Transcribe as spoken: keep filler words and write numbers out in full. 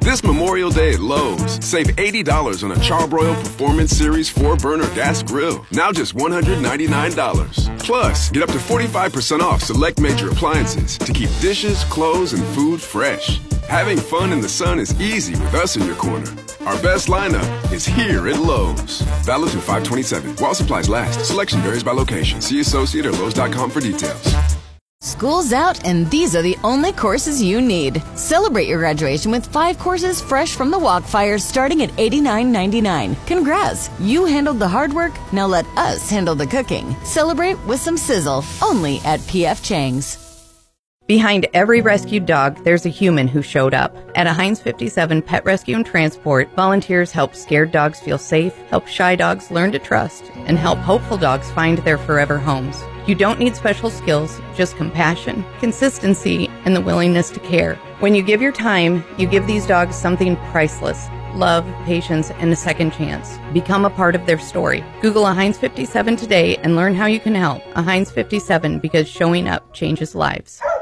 This Memorial Day at Lowe's, save eighty dollars on a Charbroil Performance Series four burner gas grill, now just one hundred ninety-nine dollars. Plus, get up to forty-five percent off select major appliances to keep dishes, clothes, and food fresh. Having fun in the sun is easy with us in your corner. Our best lineup is here at Lowe's. Valid through five twenty-seven. While supplies last. Selection varies by location. See associate or Lowe's dot com for details. School's out, and these are the only courses you need. Celebrate your graduation with five courses fresh from the Walkfire starting at eighty-nine ninety-nine. Congrats! You handled the hard work, now let us handle the cooking. Celebrate with some sizzle, only at P F Chang's. Behind every rescued dog, there's a human who showed up. At a Heinz fifty-seven Pet Rescue and Transport, volunteers help scared dogs feel safe, help shy dogs learn to trust, and help hopeful dogs find their forever homes. You don't need special skills, just compassion, consistency, and the willingness to care. When you give your time, you give these dogs something priceless: love, patience, and a second chance. Become a part of their story. Google a Heinz fifty-seven today and learn how you can help. A Heinz fifty-seven, because showing up changes lives.